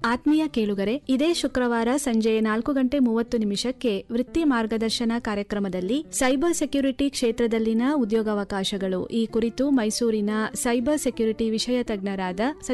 ಆತ್ಮೀಯ ಕೇಳುಗರೆ, ಇದೇ ಶುಕ್ರವಾರ ಸಂಜೆ 4:30 ವೃತ್ತಿ ಮಾರ್ಗದರ್ಶನ ಕಾರ್ಯಕ್ರಮದಲ್ಲಿ ಸೈಬರ್ ಸೆಕ್ಯುರಿಟಿ ಕ್ಷೇತ್ರದಲ್ಲಿನ ಉದ್ಯೋಗಾವಕಾಶಗಳು ಈ ಕುರಿತು ಮೈಸೂರಿನ ಸೈಬರ್ ಸೆಕ್ಯುರಿಟಿ ವಿಷಯ ತಜ್ಞರಾದ